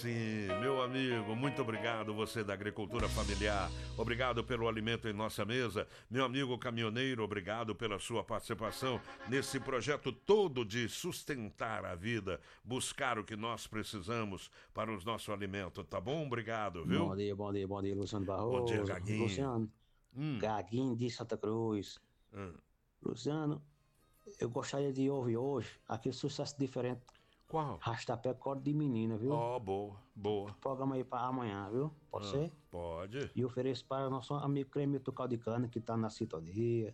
Sim, meu amigo, muito obrigado, você da agricultura familiar. Obrigado pelo alimento em nossa mesa. Meu amigo caminhoneiro, obrigado pela sua participação nesse projeto todo de sustentar a vida, buscar o que nós precisamos para o nosso alimento, tá bom? Obrigado, viu? Bom dia, Luciano Bom dia, Barroso. Gaguinho. Luciano, Gaguinho de Santa Cruz. Hum. Luciano, eu gostaria de ouvir hoje aquele sucesso diferente, Qual? Rastapé Corte de Menina, viu? Ó, boa, boa. Programa aí para amanhã, viu? Pode ser? Pode. E ofereço para o nosso amigo Cremito Caldicana, que está na sintonia.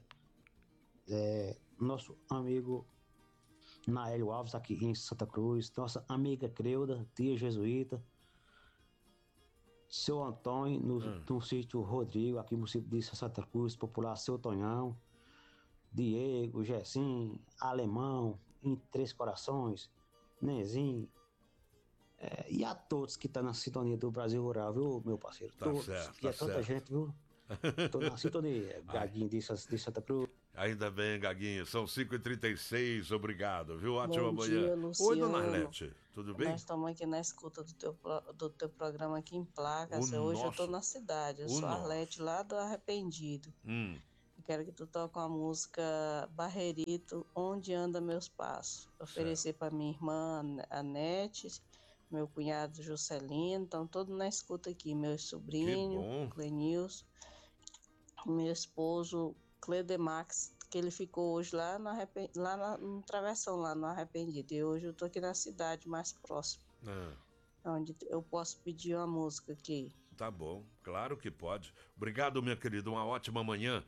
Nosso amigo Naélio Alves, aqui em Santa Cruz. Nossa amiga Creuda, tia jesuíta. Seu Antônio, no sítio Rodrigo, aqui no município de Santa Cruz, popular Seu Tonhão. Diego, Gessim, Alemão, em Três Corações, Nezinho, e a todos que estão na sintonia do Brasil Rural, viu, meu parceiro? Tá Todos, certo, que tá é tanta certo. gente, viu? Tô na sintonia, Gaguinho de Santa Cruz. Ainda bem, Gaguinho. São 5h36, obrigado, viu? Ótima Bom manhã. dia, Oi, dona Luciano. Arlete, tudo bem? Nós estamos aqui na escuta do teu programa aqui em Placas. O Hoje eu nosso. estou na cidade. Eu O sou a nosso. Arlete lá do Arrependido. Eu quero que tu toque uma música Barrerito, Onde Anda Meus Passos. Oferecer para minha irmã, a Nete, meu cunhado Juscelino. Estão todos na escuta aqui. Meu Que sobrinho, bom. Clenilson. Meu esposo, Cledemax, que ele ficou hoje lá no Travessão, lá no Arrependido. E hoje eu tô aqui na cidade mais próxima, onde eu posso pedir uma música aqui. Tá bom, claro que pode. Obrigado, minha querida. Uma ótima manhã.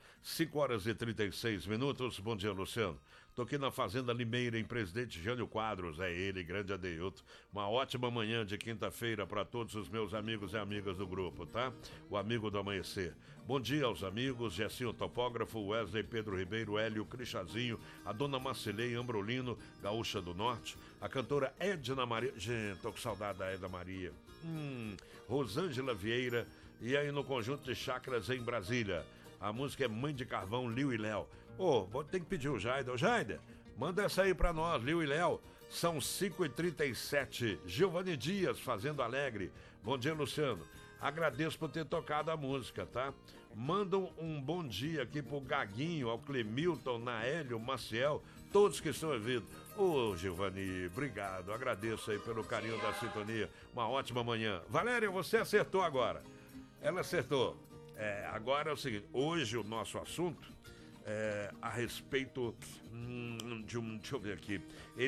5h36. Bom dia, Luciano. Tô aqui na Fazenda Limeira, em Presidente Jânio Quadros. É ele, grande Adeilton. Uma ótima manhã de quinta-feira para todos os meus amigos e amigas do grupo, tá? O amigo do amanhecer. Bom dia aos amigos, Gessinho Topógrafo, Wesley, Pedro Ribeiro, Hélio, Crichazinho, a dona Marcelei Ambrolino, Gaúcha do Norte, a cantora Edna Maria. Gente, tô com saudade da Edna Maria. Rosângela Vieira, e aí no conjunto de chácaras em Brasília. A música é Mãe de Carvão, Liu e Léo. Tem que pedir o Jaider. Jaider, manda essa aí pra nós, Liu e Léo. São 5h37. Giovanni Dias, Fazendo Alegre. Bom dia, Luciano. Agradeço por ter tocado a música, tá? Mandam um bom dia aqui pro Gaguinho, ao Clemilton, Naélio, Maciel, todos que estão ouvindo. Giovanni, obrigado. Agradeço aí pelo carinho da sintonia. Uma ótima manhã. Valéria, você acertou agora. Ela acertou. Agora é o seguinte, hoje o nosso assunto é a respeito deixa eu ver aqui,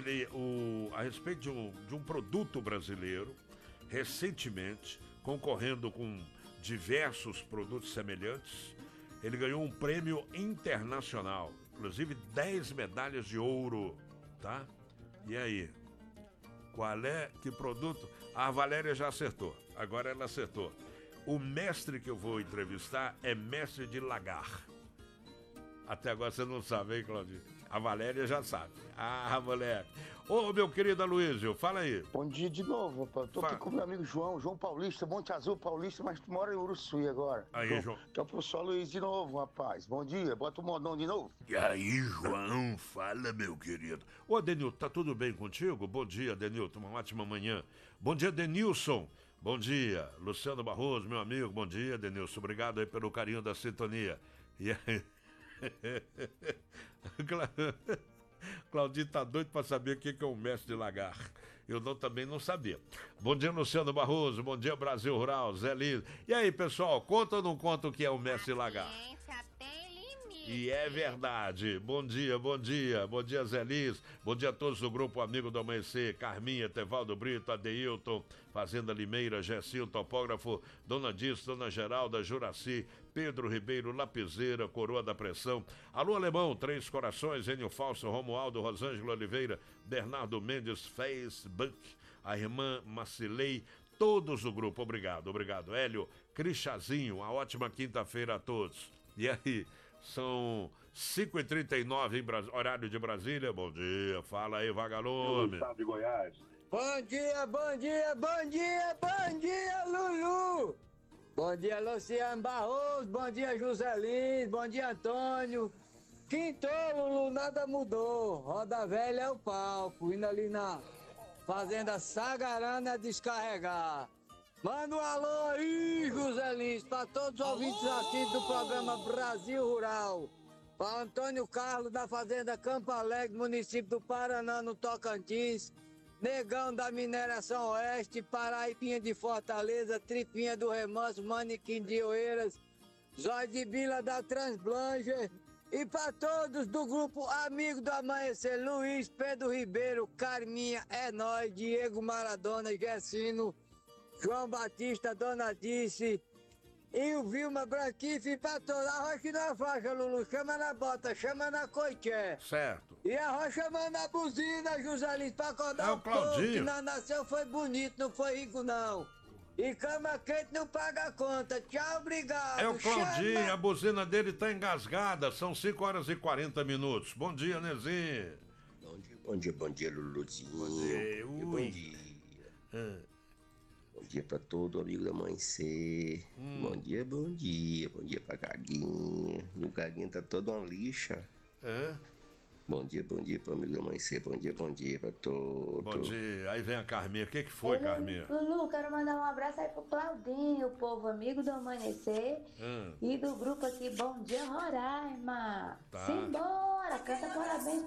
a respeito de um produto brasileiro, recentemente, concorrendo com diversos produtos semelhantes, ele ganhou um prêmio internacional, inclusive 10 medalhas de ouro, tá? E aí? Qual é? Que produto? A Valéria já acertou, agora ela acertou. O mestre que eu vou entrevistar é mestre de lagar. Até agora você não sabe, hein, Claudinho? A Valéria já sabe. Ah, moleque. Meu querido Aloysio, fala aí. Bom dia de novo, rapaz. Tô aqui com meu amigo João Paulista, Monte Azul Paulista, mas tu mora em Uruçuí agora. Aí, João. Que é o professor Aloysio de novo, rapaz. Bom dia, bota o modão de novo. E aí, João, fala, meu querido. Denilton, tá tudo bem contigo? Bom dia, Denilton, uma ótima manhã. Bom dia, Denilson. Bom dia, Luciano Barroso, meu amigo. Bom dia, Denilson. Obrigado aí pelo carinho da sintonia. E aí... Claudinho tá doido pra saber o que é um mestre de lagar. Também não sabia. Bom dia, Luciano Barroso. Bom dia, Brasil Rural, Zé Lindo. E aí, pessoal, conta ou não conta o que é um mestre de lagar? E é verdade. Bom dia. Bom dia, Zé Liz. Bom dia a todos do Grupo Amigo do Amanhecer. Carminha, Tevaldo Brito, Adeilton, Fazenda Limeira, Gessinho Topógrafo, Dona Diz, Dona Geralda, Juraci, Pedro Ribeiro, Lapiseira, Coroa da Pressão. Alô, Alemão, Três Corações, Enio Falso, Romualdo, Rosângela Oliveira, Bernardo Mendes, Facebook, a irmã Macilei, todos do grupo. Obrigado. Hélio, Crichazinho, uma ótima quinta-feira a todos. E aí... São 5h39 em horário de Brasília. Bom dia, fala aí, vagalume. Estado de Goiás. Bom dia, Lulu. Bom dia, Luciano Barroso. Bom dia, Juscelino. Bom dia, Antônio. Quintou, Lulu, nada mudou. Roda velha é o palco. Indo ali na Fazenda Sagarana descarregar. Manda um alô aí, José Lins, para todos os ouvintes aqui do programa Brasil Rural. Para Antônio Carlos, da Fazenda Campo Alegre, município do Paraná, no Tocantins. Negão da Mineração Oeste, Paraibinha de Fortaleza, Tripinha do Remanso, Manequim de Oeiras, Zói de Bila da Transblanger. E para todos do grupo Amigo do Amanhecer, Luiz, Pedro Ribeiro, Carminha, É Nóis, Diego Maradona, Gessino, João Batista, Dona Dice e o Vilma Branquife e para todos. Arrocha na faixa, Lulu, chama na bota, chama na coité. Certo. E arrocha na buzina, Joselito, para acordar o Claudinho. povo que na nasceu foi bonito, não foi rico não. E cama quente não paga a conta. Tchau, obrigado. É o Claudinho, Chama. a buzina dele tá engasgada. São 5 horas e 40 minutos. Bom dia, Nezinho. Bom dia, Luluzinho. Bom dia. Bom dia. Bom dia pra todo amigo do Amanhecer. Bom dia. Bom dia pra Gaguinha. E o Gaguinha tá todo uma lixa. Bom dia pro amigo do Amanhecer. Bom dia pra todos. Bom dia. Aí vem a Carminha. O que foi, Carminha? Lulu, quero mandar um abraço aí pro Claudinho, o povo amigo do Amanhecer. E do grupo aqui, Bom Dia Roraima. Tá. Simbora, canta parabéns